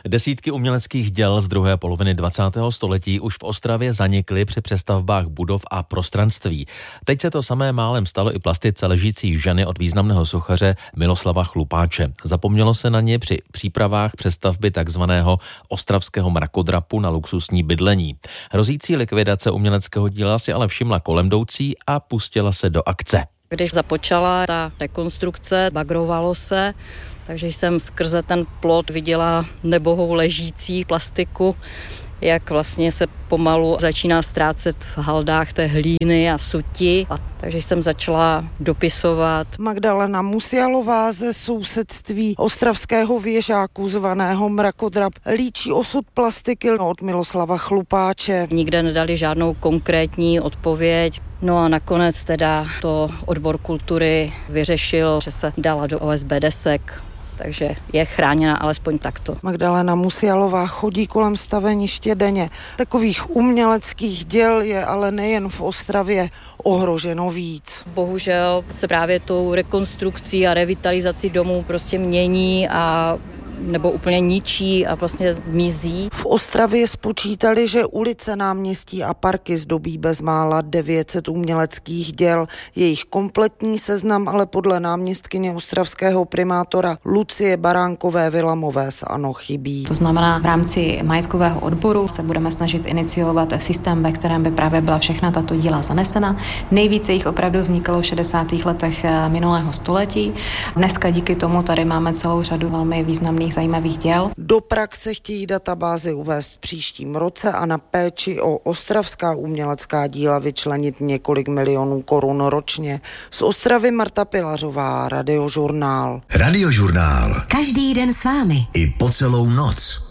Desítky uměleckých děl z druhé poloviny 20. století už v Ostravě zanikly při přestavbách budov a prostranství. Teď se to samé málem stalo i plastice ležící ženy od významného sochaře Miloslava Chlupáče. Zapomnělo se na ně při přípravách přestavby takzvaného ostravského mrakodrapu na luxusní bydlení. Hrozící likvidace uměleckého díla si ale všimla kolemjdoucí a pustila se do akce. Když započala ta rekonstrukce, bagrovalo se, takže jsem skrze ten plot viděla nebohou ležící plastiku, jak vlastně se pomalu začíná ztrácet v haldách té hlíny a suti. Takže jsem začala dopisovat. Magdalena Musialová ze sousedství ostravského věžáku zvaného Mrakodrap líčí osud plastiky od Miloslava Chlupáče. Nikde nedali žádnou konkrétní odpověď. No a nakonec teda to odbor kultury vyřešil, že se dala do OSB desek. Takže je chráněna alespoň takto. Magdalena Musialová chodí kolem staveniště denně. Takových uměleckých děl je ale nejen v Ostravě ohroženo víc. Bohužel se právě tou rekonstrukcí a revitalizací domů prostě mění a nebo úplně ničí a vlastně mizí. V Ostravě spočítali, že ulice, náměstí a parky zdobí bezmála 900 uměleckých děl. Jejich kompletní seznam ale podle náměstkyně ostravského primátora Lucie Baránkové Vilamové z ANO chybí. To znamená, v rámci majetkového odboru se budeme snažit iniciovat systém, ve kterém by právě byla všechna tato díla zanesena. Nejvíce jich opravdu vznikalo v 60. letech minulého století. Dneska díky tomu tady máme celou řadu velmi významných zajímavých děl. Do praxe chtějí databázi uvést v příštím roce a na péči o ostravská umělecká díla vyčlenit několik milionů korun ročně. Z Ostravy Marta Pilařová, Radiožurnál. Radiožurnál. Každý den s vámi. I po celou noc.